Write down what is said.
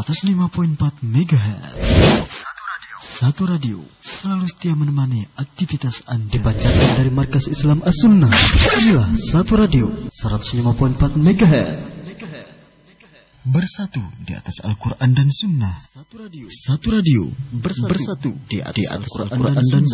105.4 MHz. Satu radio selalu setia menemani aktivitas Anda. Dipancarkan dari Markas Islam As-Sunnah. Inilah Satu Radio 105.4 MHz. Bersatu di atas Al-Quran dan Sunnah. Satu radio bersatu di atas Al-Quran dan Sunnah.